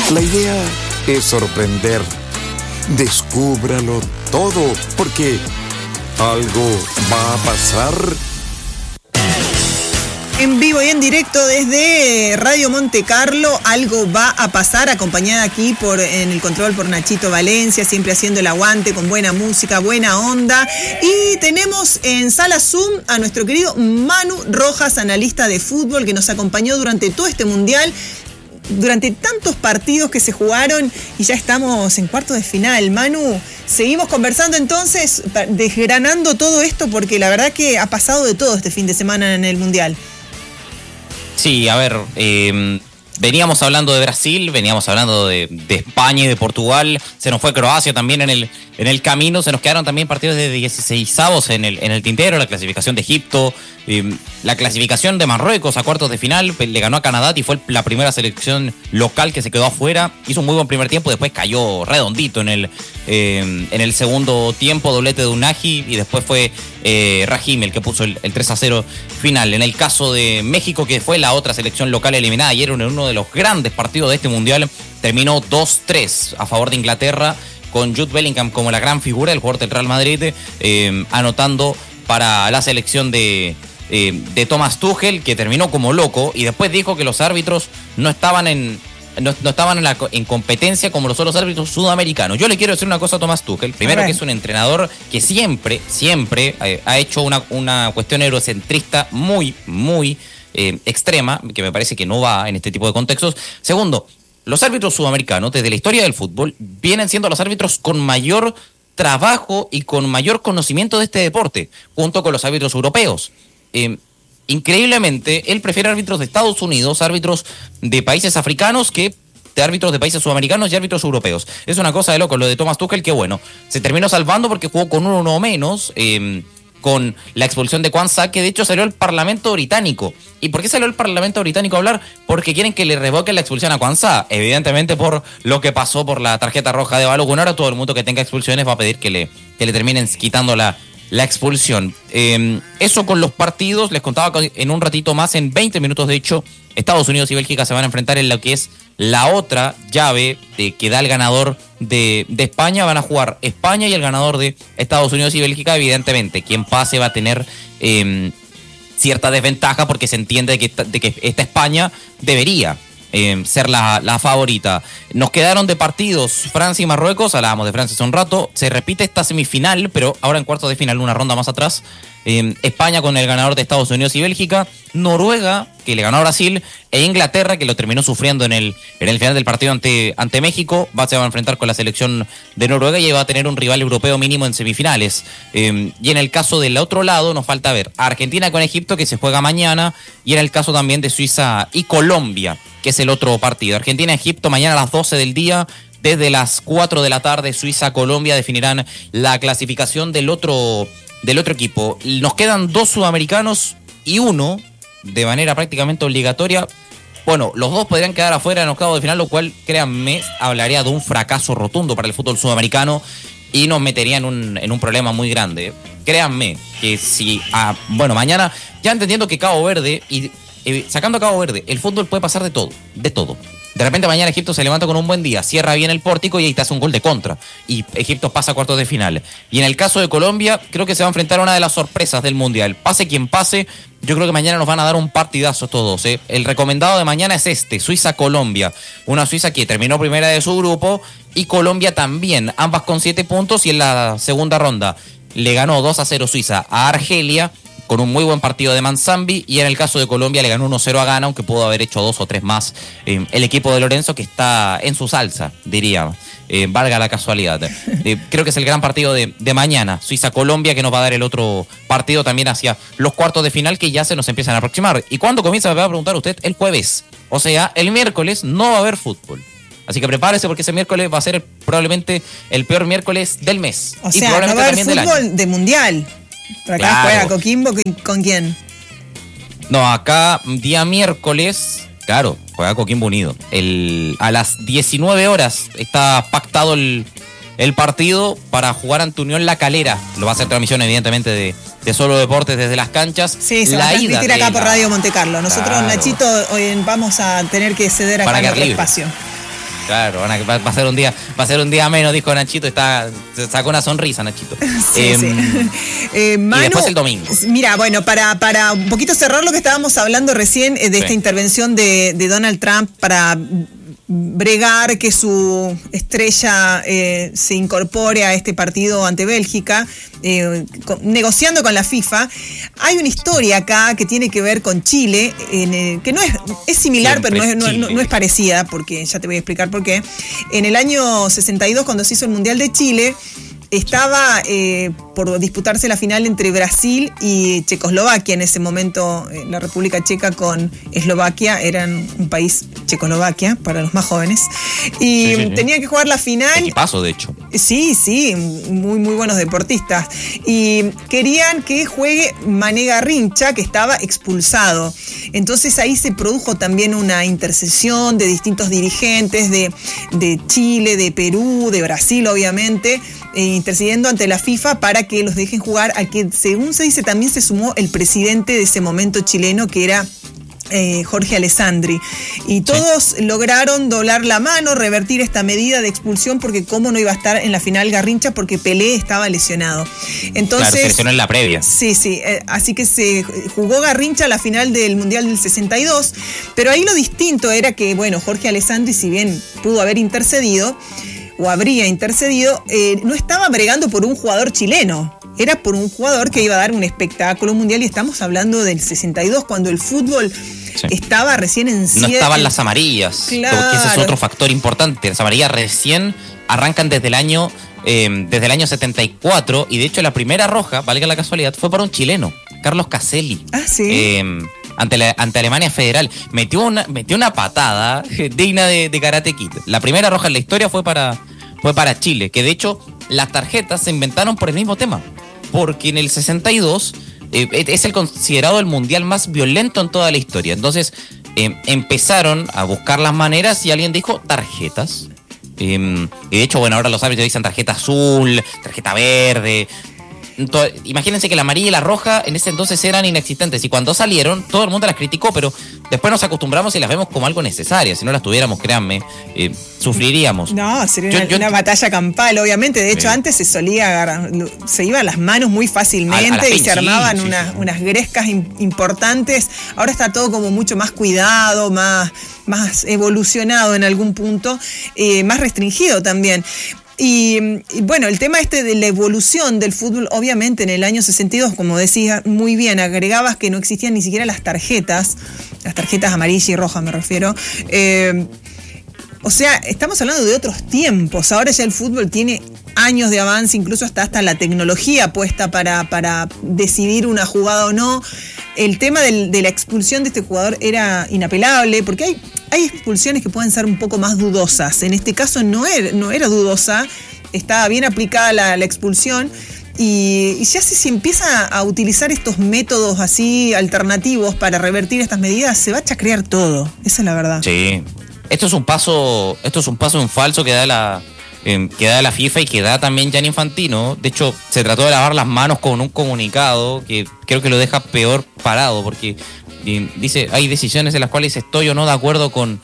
La idea es sorprender. Descúbralo todo, porque algo va a pasar. En vivo y en directo desde Radio Monte Carlo, algo va a pasar, acompañada aquí en el control por Nachito Valencia, siempre haciendo el aguante con buena música, buena onda. Y tenemos en sala Zoom a nuestro querido Manu Rojas, analista de fútbol, que nos acompañó durante todo este mundial, durante tantos partidos que se jugaron, y ya estamos en cuartos de final. Manu, seguimos conversando entonces, desgranando todo esto, porque la verdad que ha pasado de todo este fin de semana en el mundial. Sí, a ver, veníamos hablando de Brasil, veníamos hablando de España y de Portugal, se nos fue Croacia también en el camino, se nos quedaron también partidos de 16avos en el tintero, la clasificación de Egipto, la clasificación de Marruecos a cuartos de final, le ganó a Canadá y fue la primera selección local que se quedó afuera, hizo un muy buen primer tiempo, después cayó redondito en el segundo tiempo, doblete de Unagi, y después fue Rahimi el que puso el 3-0 final. En el caso de México, que fue la otra selección local eliminada ayer en uno de los grandes partidos de este mundial, terminó 2-3 a favor de Inglaterra, con Jude Bellingham como la gran figura, el jugador del Real Madrid, anotando para la selección de Thomas Tuchel, que terminó como loco y después dijo que los árbitros no estaban en competencia como los otros árbitros sudamericanos. Yo le quiero decir una cosa a Thomas Tuchel. Primero, que es un entrenador que siempre ha hecho una cuestión eurocentrista muy, muy extrema, que me parece que no va en este tipo de contextos. Segundo, los árbitros sudamericanos, desde la historia del fútbol, vienen siendo los árbitros con mayor trabajo y con mayor conocimiento de este deporte, junto con los árbitros europeos. Increíblemente, él prefiere árbitros de Estados Unidos, árbitros de países africanos, que de árbitros de países sudamericanos y árbitros europeos. Es una cosa de loco lo de Thomas Tuchel, que bueno, se terminó salvando porque jugó con uno menos, con la expulsión de Kwanzaa, que de hecho salió el Parlamento británico. ¿Y por qué salió el Parlamento británico a hablar? Porque quieren que le revoquen la expulsión a Kwanzaa, evidentemente por lo que pasó por la tarjeta roja de Balogun. Ahora todo el mundo que tenga expulsiones va a pedir que le terminen quitando la expulsión. Eso con los partidos. Les contaba que en un ratito más, en 20 minutos de hecho, Estados Unidos y Bélgica se van a enfrentar en lo que es la otra llave que da el ganador de España. Van a jugar España y el ganador de Estados Unidos y Bélgica. Evidentemente, quien pase va a tener cierta desventaja, porque se entiende de que esta España debería ser la favorita. Nos quedaron de partidos Francia y Marruecos. Hablábamos de Francia hace un rato. Se repite esta semifinal, pero ahora en cuartos de final, una ronda más atrás. España con el ganador de Estados Unidos y Bélgica, Noruega, que le ganó a Brasil, e Inglaterra, que lo terminó sufriendo en el final del partido ante México. Se va a enfrentar con la selección de Noruega y va a tener un rival europeo mínimo en semifinales. Y en el caso del otro lado nos falta ver a Argentina con Egipto, que se juega mañana, y en el caso también de Suiza y Colombia, que es el otro partido. Argentina-Egipto mañana a las 12 del día. Desde las 4 de la tarde, Suiza-Colombia definirán la clasificación del otro equipo. Nos quedan 2 sudamericanos y uno de manera prácticamente obligatoria. Bueno, los dos podrían quedar afuera en octavos de final, lo cual, créanme, hablaría de un fracaso rotundo para el fútbol sudamericano y nos metería en un problema muy grande. Créanme que si, mañana, ya entendiendo que Cabo Verde, y sacando a Cabo Verde, el fútbol puede pasar de todo. De repente mañana Egipto se levanta con un buen día, cierra bien el pórtico y ahí te hace un gol de contra. Y Egipto pasa a cuartos de final. Y en el caso de Colombia, creo que se va a enfrentar a una de las sorpresas del Mundial. Pase quien pase, yo creo que mañana nos van a dar un partidazo estos dos. El recomendado de mañana es Suiza-Colombia. Una Suiza que terminó primera de su grupo y Colombia también, ambas con 7 puntos, y en la segunda ronda le ganó 2-0 Suiza a Argelia, con un muy buen partido de Manzambi, y en el caso de Colombia le ganó 1-0 a Ghana, aunque pudo haber hecho 2 o 3 más el equipo de Lorenzo, que está en su salsa, diría, valga la casualidad. Creo que es el gran partido de mañana, Suiza-Colombia, que nos va a dar el otro partido también hacia los cuartos de final, que ya se nos empiezan a aproximar. ¿Y cuándo comienza? Me va a preguntar usted. El jueves, o sea, el miércoles no va a haber fútbol. Así que prepárese, porque ese miércoles va a ser probablemente el peor miércoles del mes. O sea, no va a haber fútbol de mundial. Pero acá claro. Juega Coquimbo, ¿con quién? No, acá día miércoles, claro, juega Coquimbo Unido. A las 19 horas está pactado el partido para jugar ante Unión La Calera. Lo va a hacer transmisión, evidentemente, de Solo Deportes desde las canchas. Sí, se va a transmitir acá por Radio Monte Carlo. Nosotros, claro. Nachito, hoy vamos a tener que ceder acá nuestro espacio. Claro, va a ser un día menos, dijo Nachito, se sacó una sonrisa, Nachito. Sí, sí. Manu, y después el domingo. Mira, bueno, para un poquito cerrar lo que estábamos hablando recién de esta intervención de Donald Trump para bregar que su estrella se incorpore a este partido ante Bélgica, negociando con la FIFA. Hay una historia acá que tiene que ver con Chile, que no es similar, siempre pero no es parecida, porque ya te voy a explicar por qué. En el año 62, cuando se hizo el Mundial de Chile, estaba por disputarse la final entre Brasil y Checoslovaquia. En ese momento la República Checa con Eslovaquia eran un país, Checoslovaquia, para los más jóvenes. Y sí. Tenía que jugar la final. Equipazo, de hecho. Sí, muy, muy buenos deportistas. Y querían que juegue Mané Garrincha, que estaba expulsado. Entonces ahí se produjo también una intercesión de distintos dirigentes de Chile, de Perú, de Brasil, obviamente, intercediendo ante la FIFA para que los dejen jugar, al que, según se dice, también se sumó el presidente de ese momento chileno, que era Jorge Alessandri. Y todos lograron doblar la mano, revertir esta medida de expulsión, porque cómo no iba a estar en la final Garrincha, porque Pelé estaba lesionado. Entonces, claro, se lesionó en la previa. Sí, así que se jugó Garrincha la final del Mundial del 62, pero ahí lo distinto era que, bueno, Jorge Alessandri, si bien pudo haber intercedido, o habría intercedido, no estaba bregando por un jugador chileno, era por un jugador que iba a dar un espectáculo mundial, y estamos hablando del 62, cuando el fútbol estaba recién en No estaban las amarillas, claro. Porque ese es otro factor importante. Las amarillas recién arrancan desde el año 74, y de hecho la primera roja, valga la casualidad, fue para un chileno, Carlos Caselli. Ah, sí. Ante Alemania Federal. Metió una patada digna de Karate Kid. La primera roja en la historia fue para Chile, que de hecho las tarjetas se inventaron por el mismo tema, porque en el 62 es el considerado el mundial más violento en toda la historia. Entonces empezaron a buscar las maneras y alguien dijo tarjetas. Y de hecho, bueno, ahora los árbitros dicen tarjeta azul, tarjeta verde. Imagínense que la amarilla y la roja en ese entonces eran inexistentes, y cuando salieron todo el mundo las criticó, pero después nos acostumbramos y las vemos como algo necesario. Si no las tuviéramos, créanme, sufriríamos. No, sería una batalla campal, obviamente. De hecho, antes se iban las manos muy fácilmente y se armaban unas grescas importantes. Ahora está todo como mucho más cuidado, más evolucionado en algún punto, más restringido también. Y bueno, el tema de la evolución del fútbol, obviamente en el año 62, como decías muy bien, agregabas que no existían ni siquiera las tarjetas amarilla y roja me refiero. O sea, estamos hablando de otros tiempos. Ahora ya el fútbol tiene años de avance, incluso hasta la tecnología puesta para decidir una jugada o no. El tema de la expulsión de este jugador era inapelable, porque hay expulsiones que pueden ser un poco más dudosas. En este caso no era dudosa, estaba bien aplicada la expulsión. Y ya si se empieza a utilizar estos métodos así alternativos para revertir estas medidas, se va a chacrear todo. Esa es la verdad. Sí. Esto es un paso en falso que da la FIFA y que da también Gianni Infantino. De hecho, se trató de lavar las manos con un comunicado que creo que lo deja peor parado, porque dice, hay decisiones en las cuales estoy o no de acuerdo con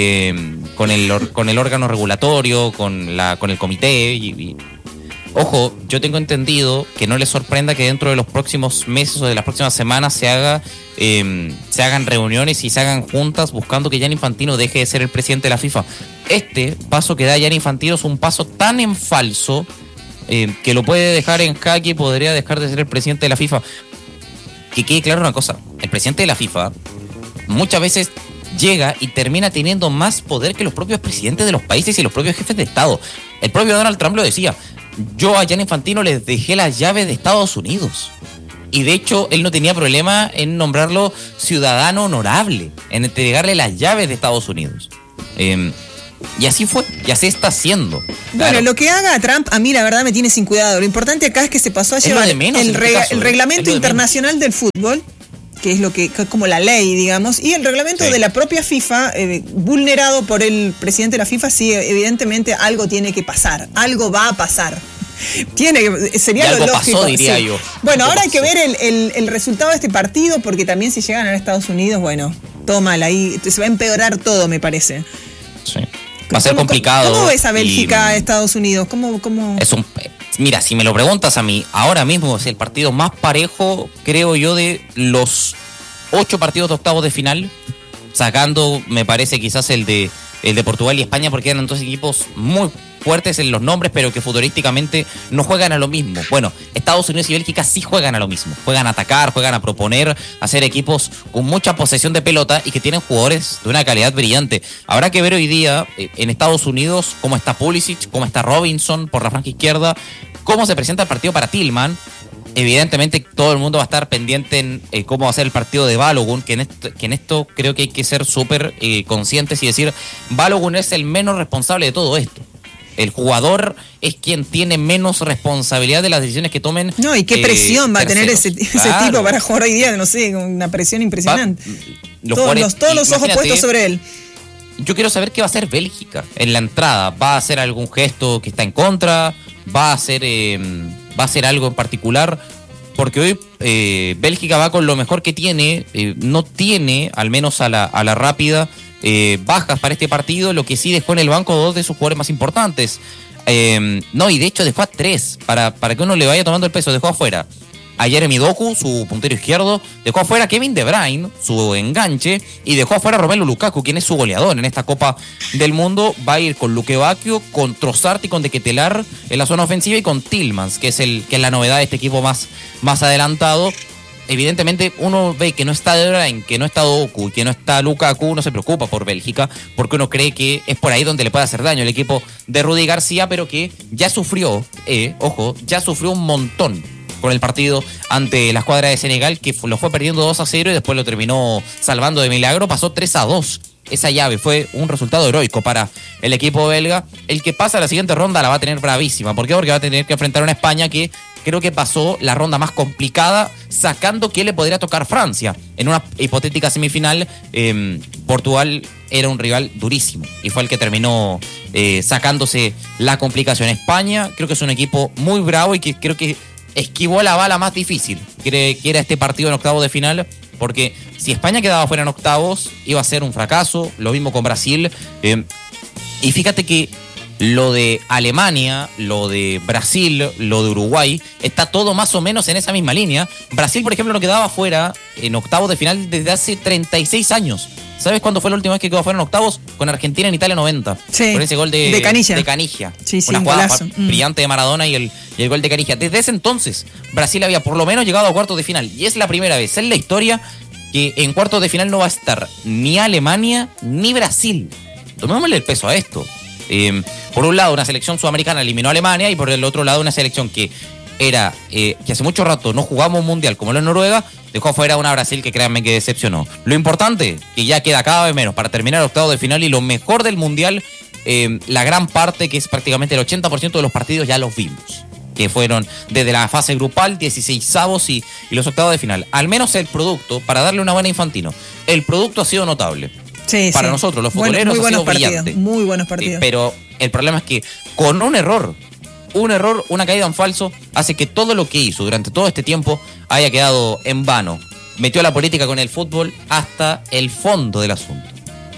el órgano regulatorio, con el comité y ojo, yo tengo entendido que no les sorprenda que dentro de los próximos meses o de las próximas semanas se hagan reuniones y se hagan juntas buscando que Gianni Infantino deje de ser el presidente de la FIFA. Este paso que da Gianni Infantino es un paso tan en falso que lo puede dejar en jaque y podría dejar de ser el presidente de la FIFA. Que quede claro una cosa, el presidente de la FIFA muchas veces llega y termina teniendo más poder que los propios presidentes de los países y los propios jefes de Estado. El propio Donald Trump lo decía. Yo a Gianni Infantino les dejé las llaves de Estados Unidos. Y de hecho, él no tenía problema en nombrarlo ciudadano honorable, en entregarle las llaves de Estados Unidos. Y así fue, y así está haciendo. Bueno, claro. Lo que haga Trump, a mí la verdad me tiene sin cuidado. Lo importante acá es que se pasó a llevar el reglamento internacional del fútbol, que es como la ley, digamos, y el reglamento de la propia FIFA, vulnerado por el presidente de la FIFA. Sí, evidentemente algo tiene que pasar, algo va a pasar. Sería lo lógico. Pasó, diría yo. Bueno, ahora hay que ver el resultado de este partido, porque también si llegan a Estados Unidos, bueno, todo mal, ahí se va a empeorar todo, me parece. Sí. Va a ser complicado. ¿Cómo ves a Bélgica, Estados Unidos? ¿Cómo? Mira, si me lo preguntas a mí, ahora mismo es el partido más parejo, creo yo, de los 8 partidos de octavos de final, sacando, me parece, quizás el de Portugal y España, porque eran 2 equipos muy fuertes en los nombres, pero que futurísticamente no juegan a lo mismo. Bueno, Estados Unidos y Bélgica sí juegan a lo mismo. Juegan a atacar, juegan a proponer, a ser equipos con mucha posesión de pelota y que tienen jugadores de una calidad brillante. Habrá que ver hoy día en Estados Unidos cómo está Pulisic, cómo está Robinson por la franja izquierda, cómo se presenta el partido para Tillman. Evidentemente todo el mundo va a estar pendiente en cómo va a ser el partido de Balogun, que en esto creo que hay que ser súper conscientes y decir, Balogun es el menos responsable de todo esto. El jugador es quien tiene menos responsabilidad de las decisiones que tomen. No, y qué presión va a tener ese tipo para jugar hoy día, no sé, una presión impresionante. Todos los ojos puestos sobre él. Yo quiero saber qué va a hacer Bélgica en la entrada. ¿Va a hacer algún gesto que está en contra? ¿Va a hacer algo en particular? Porque hoy Bélgica va con lo mejor que tiene. No tiene, al menos a la rápida, bajas para este partido, lo que sí dejó en el banco 2 de sus jugadores más importantes. No, y de hecho dejó a 3, para que uno le vaya tomando el peso. Dejó afuera a Jeremy Doku, su puntero izquierdo, dejó afuera a Kevin De Bruyne, su enganche, y dejó afuera a Romelu Lukaku, quien es su goleador en esta Copa del Mundo. Va a ir con Luque Bacchio, con Trossard y con De Ketelaere en la zona ofensiva, y con Tillmans, que es la novedad de este equipo más adelantado. Evidentemente uno ve que no está De Bruyne, que no está Doku, que no está Lukaku, no se preocupa por Bélgica, porque uno cree que es por ahí donde le puede hacer daño el equipo de Rudy García, pero que ya sufrió, ya sufrió un montón con el partido ante la escuadra de Senegal, que lo fue perdiendo 2-0 y después lo terminó salvando de milagro. Pasó 3-2. Esa llave fue un resultado heroico para el equipo belga. El que pasa a la siguiente ronda la va a tener bravísima. ¿Por qué? Porque va a tener que enfrentar a una España que creo que pasó la ronda más complicada, sacando que le podría tocar Francia. En una hipotética semifinal, Portugal era un rival durísimo y fue el que terminó sacándose la complicación. España creo que es un equipo muy bravo y que creo que esquivó la bala más difícil, que era este partido en octavos de final, porque si España quedaba fuera en octavos, iba a ser un fracaso. Lo mismo con Brasil. Y fíjate que lo de Alemania, lo de Brasil, lo de Uruguay, está todo más o menos en esa misma línea. Brasil, por ejemplo, no quedaba fuera en octavos de final desde hace 36 años. ¿Sabes cuándo fue la última vez que quedó fuera en octavos? Con Argentina en Italia 90. Sí, con ese gol de Caniggia. Sí, una jugada brillante de Maradona y el gol de Caniggia. Desde ese entonces, Brasil había por lo menos llegado a cuartos de final. Y es la primera vez en la historia que en cuartos de final no va a estar ni Alemania ni Brasil. Tomémosle el peso a esto. Por un lado, una selección sudamericana eliminó a Alemania, y por el otro lado, una selección que hace mucho rato no jugamos un mundial como la Noruega, dejó afuera a una Brasil que créanme que decepcionó. Lo importante, que ya queda cada vez menos para terminar el octavo de final, y lo mejor del mundial, la gran parte, que es prácticamente el 80% de los partidos, ya los vimos, que fueron desde la fase grupal, 16avos y los octavos de final. Al menos el producto, para darle una buena Infantino, el producto ha sido notable. Sí, para nosotros, los futboleros, ha sido brillante. Muy buenos partidos. Pero el problema es que con un error, una caída en falso, hace que todo lo que hizo durante todo este tiempo haya quedado en vano. Metió la política con el fútbol hasta el fondo del asunto.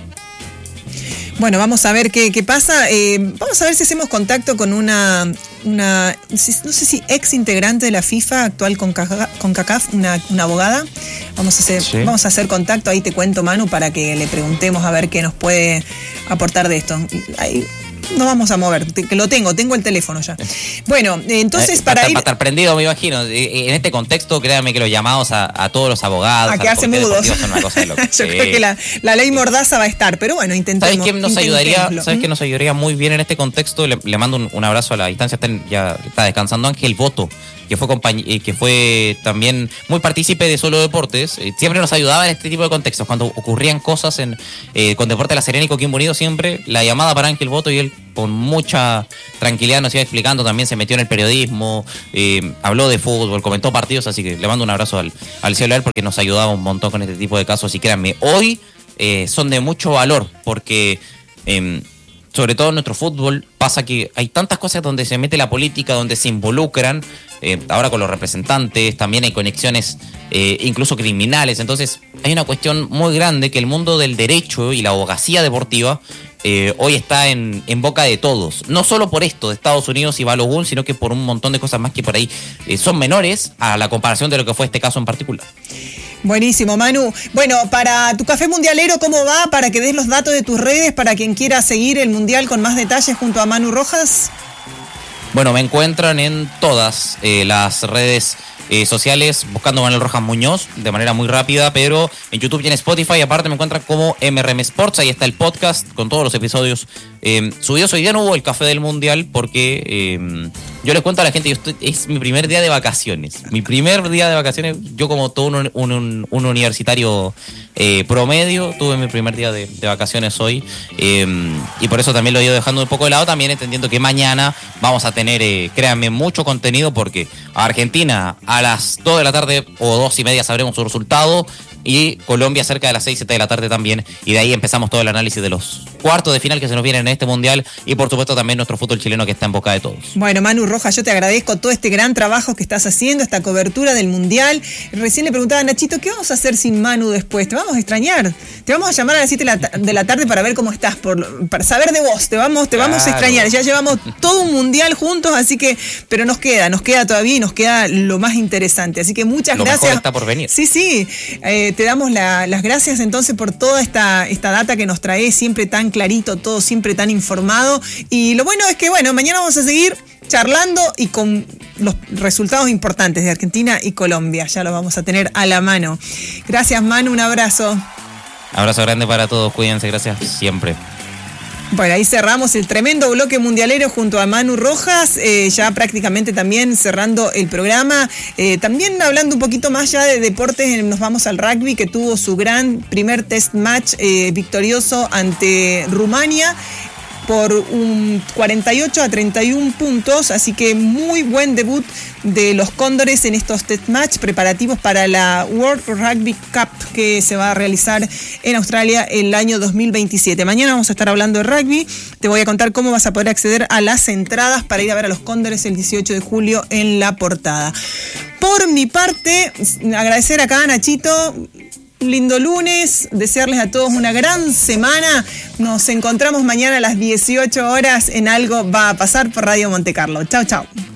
Bueno, vamos a ver qué pasa. Vamos a ver si hacemos contacto con una no sé si ex integrante de la FIFA, actual con CONCACAF, una abogada. Vamos a hacer contacto, ahí te cuento, Manu, para que le preguntemos a ver qué nos puede aportar de esto. Ahí no vamos a mover, que lo tengo el teléfono ya. Bueno, entonces para ir... Para estar prendido, me imagino. En este contexto, créanme que los llamados a todos los abogados... A quedarse mudos. Son una cosa de loco. Yo creo que la ley Mordaza va a estar, pero bueno, intentemos. ¿Sabes qué nos ayudaría muy bien en este contexto? Le mando un abrazo a la distancia, ya está descansando Ángel Boto, que fue también muy partícipe de Solo Deportes. Siempre nos ayudaba en este tipo de contextos. Cuando ocurrían cosas con Deporte La Serena y Coquimbo Unido, siempre la llamada para Ángel Boto, y él con mucha tranquilidad nos iba explicando. También se metió en el periodismo, habló de fútbol, comentó partidos, así que le mando un abrazo al celular, porque nos ayudaba un montón con este tipo de casos. Y créanme, hoy son de mucho valor, porque... sobre todo en nuestro fútbol pasa que hay tantas cosas donde se mete la política, donde se involucran, ahora con los representantes, también hay conexiones incluso criminales. Entonces hay una cuestión muy grande que el mundo del derecho y la abogacía deportiva hoy está en boca de todos. No solo por esto de Estados Unidos y Balogun, sino que por un montón de cosas más que por ahí son menores a la comparación de lo que fue este caso en particular. Buenísimo, Manu. Bueno, para tu café mundialero, ¿cómo va? Para que des los datos de tus redes para quien quiera seguir el mundial con más detalles junto a Manu Rojas. Bueno, me encuentran en todas las redes sociales buscando Manuel Rojas Muñoz de manera muy rápida, pero en YouTube y en Spotify aparte me encuentran como MRM Sports. Ahí está el podcast con todos los episodios subidos. Hoy día no hubo el café del mundial porque yo les cuento a la gente, es mi primer día de vacaciones. Mi primer día de vacaciones, yo como todo un universitario promedio, tuve mi primer día de vacaciones hoy, y por eso también lo he ido dejando un poco de lado, también entendiendo que mañana vamos a tener, créanme, mucho contenido, porque a Argentina a las 2 de la tarde o 2:30 sabremos su resultado, y Colombia cerca de las 6, 7 de la tarde también, y de ahí empezamos todo el análisis de los cuartos de final que se nos vienen en este mundial, y por supuesto también nuestro fútbol chileno que está en boca de todos. Bueno, Manu Rojas, yo te agradezco todo este gran trabajo que estás haciendo, esta cobertura del mundial. Recién le preguntaba a Nachito, ¿qué vamos a hacer sin Manu después? Te vamos a extrañar, te vamos a llamar a las 7 de la tarde para ver cómo estás, para saber de vos, te vamos a extrañar. Ya llevamos todo un mundial juntos, así que, pero nos queda todavía, y nos queda lo más interesante, así que muchas gracias. Lo mejor está por venir. Sí, te damos las gracias entonces por toda esta data que nos trae, siempre tan clarito, todo siempre tan informado, y lo bueno es que, mañana vamos a seguir charlando y con los resultados importantes de Argentina y Colombia, ya los vamos a tener a la mano. Gracias, Manu, un abrazo. Abrazo grande para todos, cuídense, gracias siempre. Bueno, ahí cerramos el tremendo bloque mundialero junto a Manu Rojas, ya prácticamente también cerrando el programa, también hablando un poquito más ya de deportes, nos vamos al rugby, que tuvo su gran primer test match victorioso ante Rumania por un 48-31 puntos, así que muy buen debut de los Cóndores en estos test match preparativos para la World Rugby Cup que se va a realizar en Australia el año 2027. Mañana vamos a estar hablando de rugby, te voy a contar cómo vas a poder acceder a las entradas para ir a ver a los Cóndores el 18 de julio en La Portada. Por mi parte, agradecer acá a Nachito. Lindo lunes, desearles a todos una gran semana. Nos encontramos mañana a las 18 horas en Algo Va a Pasar por Radio Monte Carlo. Chau, chau.